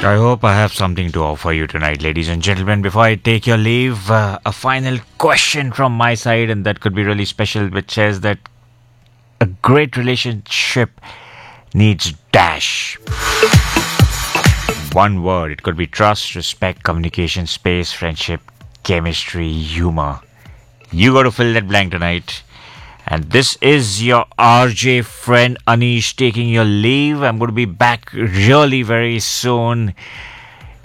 I hope I have something to offer you tonight, ladies and gentlemen. Before I take your leave, a final question from my side, and that could be really special, which says that a great relationship needs dash. One word. It could be trust, respect, communication, space, friendship, chemistry, humor. You got to fill that blank tonight. And this is your RJ friend Anish taking your leave. I'm going to be back really very soon.